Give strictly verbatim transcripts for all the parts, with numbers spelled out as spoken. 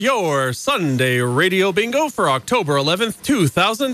Your Sunday Radio Bingo for October eleventh, two thousand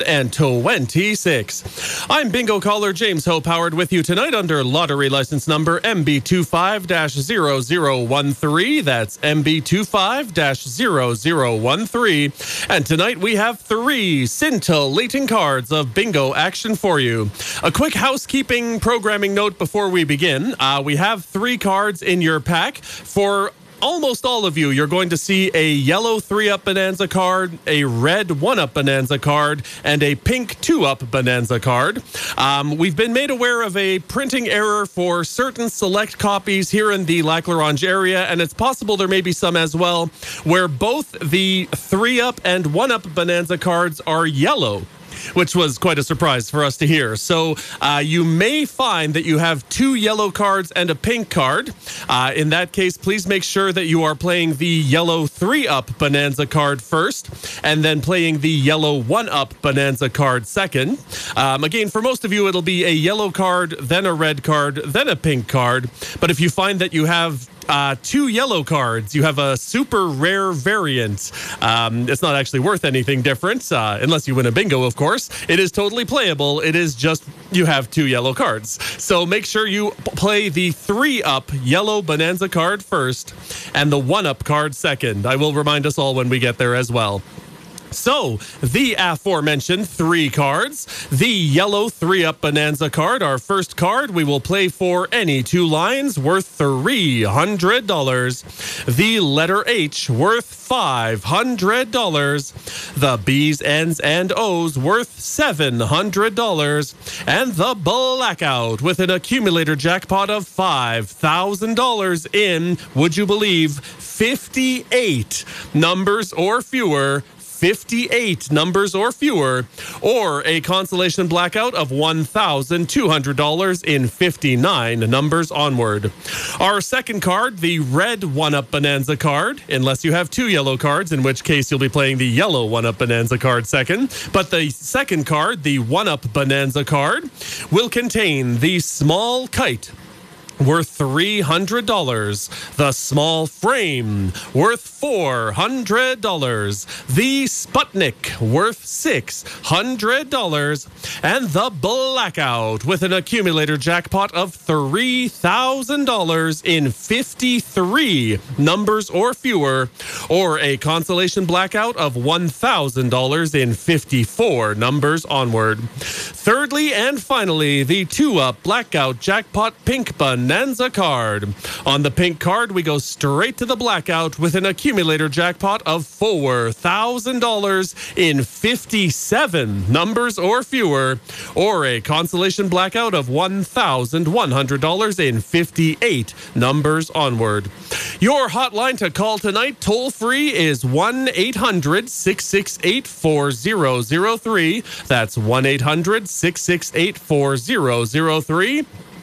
twenty-six. I'm Bingo caller James Hope Howard with you tonight under lottery license number M B two five zero zero one three. That's M B two five zero zero one three. And tonight we have three scintillating cards of bingo action for you. A quick housekeeping programming note before we begin. Uh, we have three cards in your pack. For almost all of you, you're going to see a yellow three-up Bonanza card, a red one-up Bonanza card, and a pink two-up Bonanza card. Um, we've been made aware of a printing error for certain select copies here in the Lac La Ronge area, and it's possible there may be some as well, where both the three-up and one-up Bonanza cards are yellow, which was quite a surprise for us to hear. So uh, you may find that you have two yellow cards and a pink card. Uh, in that case, please make sure that you are playing the yellow three-up Bonanza card first, and then playing the yellow one-up Bonanza card second. Um, again, for most of you, it'll be a yellow card, then a red card, then a pink card. But if you find that you have Uh, two yellow cards, you have a super rare variant. Um, it's not actually worth anything different, uh, unless you win a bingo, of course. It is totally playable. It is just you have two yellow cards. So make sure you p- play the three-up yellow Bonanza card first and the one-up card second. I will remind us all when we get there as well. So, the aforementioned three cards. The yellow three-up Bonanza card, our first card, we will play for any two lines worth three hundred dollars. The letter H worth five hundred dollars. The B's, N's, and O's worth seven hundred dollars. And the blackout with an accumulator jackpot of five thousand dollars in, would you believe, fifty-eight numbers or fewer. fifty-eight numbers or fewer, or a consolation blackout of one thousand two hundred dollars in fifty-nine numbers onward. Our second card, the red one-up Bonanza card, unless you have two yellow cards, in which case you'll be playing the yellow one-up Bonanza card second. But the second card, the one-up Bonanza card, will contain the small kite worth three hundred dollars, the small frame worth four hundred dollars, the Sputnik worth six hundred dollars, and the blackout with an accumulator jackpot of three thousand dollars in fifty-three numbers or fewer, or a consolation blackout of one thousand dollars in fifty-four numbers onward. Thirdly and finally, the two-up blackout jackpot pink Bonanza card. On the pink card, we go straight to the blackout with an accumulator jackpot of four thousand dollars in fifty-seven numbers or fewer, or a consolation blackout of one thousand one hundred dollars in fifty-eight numbers onward. Your hotline to call tonight, toll free, is one eight hundred six six eight four zero zero three. That's one eight hundred six six eight four zero zero three.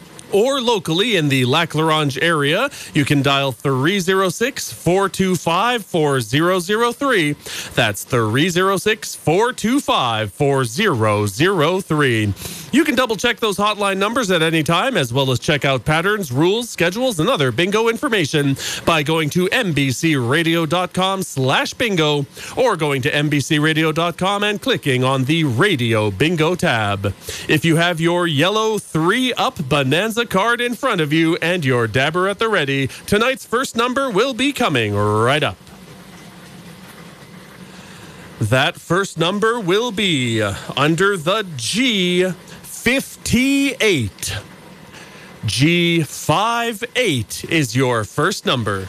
Or locally in the Lac La Ronge area, you can dial three oh six, four two five, four zero zero three. That's three oh six, four two five, four zero zero three. You can double-check those hotline numbers at any time, as well as check out patterns, rules, schedules, and other bingo information by going to mbcradio.com slash bingo or going to mbcradio dot com and clicking on the Radio Bingo tab. If you have your yellow three-up Bonanza card in front of you and your dabber at the ready, tonight's first number will be coming right up. That first number will be under the G fifty-eight. G fifty-eight is your first number.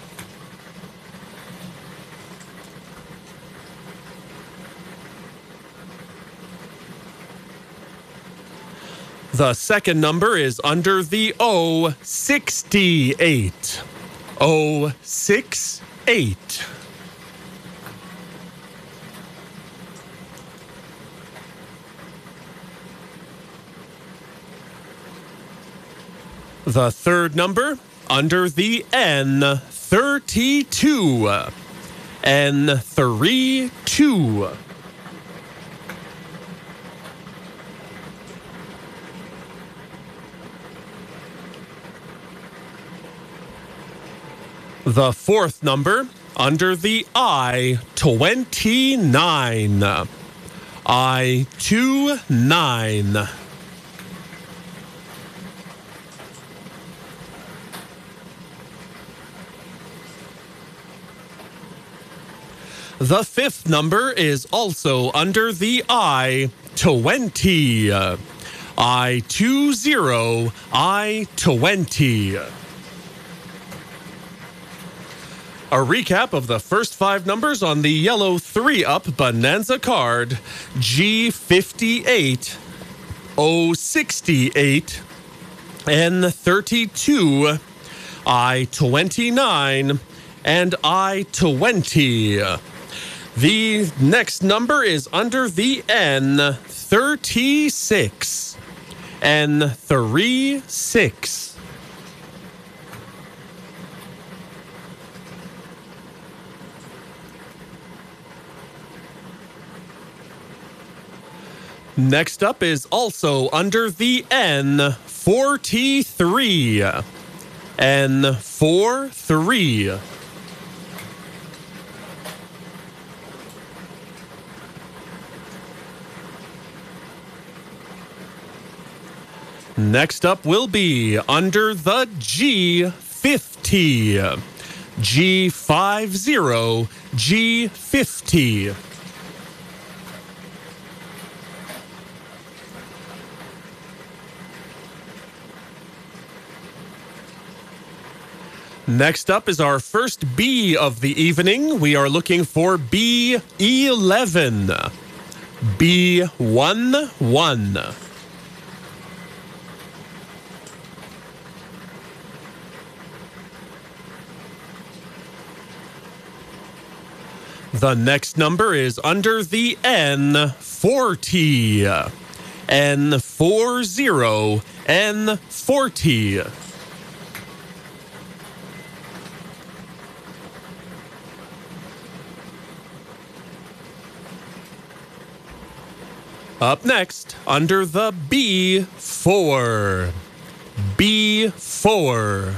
The second number is under the O sixty-eight. O sixty-eight. The third number under the N thirty-two. N thirty-two. The fourth number under the I twenty-nine. I twenty-nine. The fifth number is also under the I twenty. I twenty. I twenty. A recap of the first five numbers on the yellow three-up Bonanza card: G fifty-eight, O sixty-eight, N thirty-two, I twenty-nine, and I twenty. The next number is under the N thirty-six. N thirty-six. Next up is also under the N forty-three. N forty-three. Next up will be under the G fifty. G fifty. G fifty. Next up is our first B of the evening. We are looking for B eleven. B eleven. The next number is under the N forty. N forty. N forty. Up next, under the B four. B four.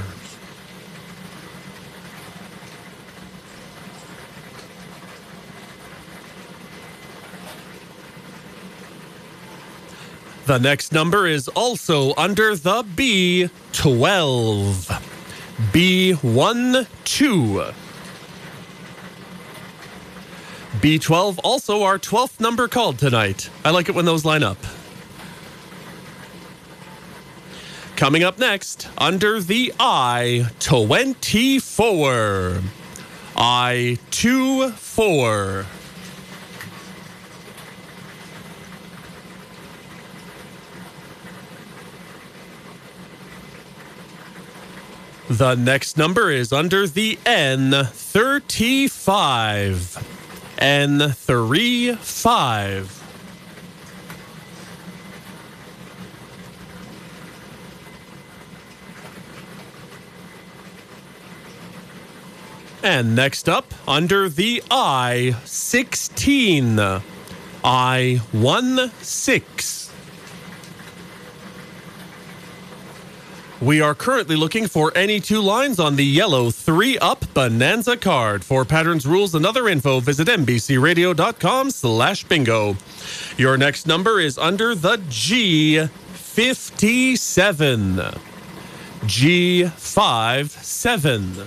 The next number is also under the B twelve. B twelve. B twelve, also our twelfth number called tonight. I like it when those line up. Coming up next, under the I twenty-four. I twenty-four. The next number is under the N thirty-five. N thirty-five. And next up, under the I sixteen. I sixteen. We are currently looking for any two lines on the yellow three-up Bonanza card. For patterns, rules, and other info, visit nbcradio.com slash bingo. Your next number is under the G fifty-seven. G fifty-seven.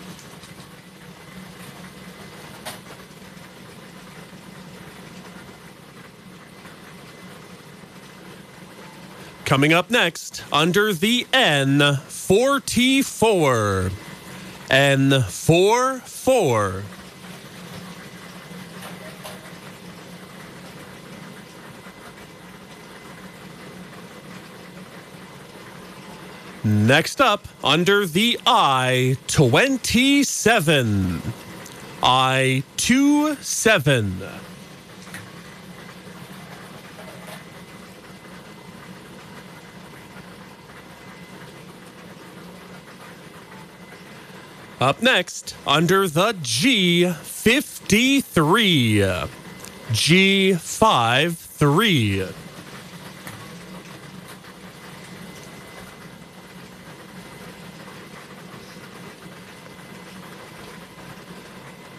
Coming up next, under the N forty-four. N forty-four. Next up, under the I twenty-seven. I twenty-seven. Up next, under the G fifty-three. G fifty-three.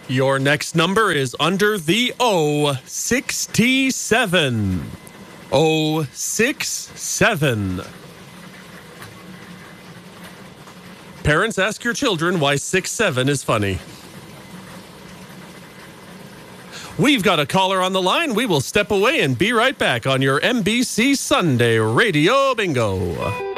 Your next number is under the O, sixty-seven. O six seven. Parents, ask your children why six seven is funny. We've got a caller on the line. We will step away and be right back on your M B C Sunday Radio Bingo.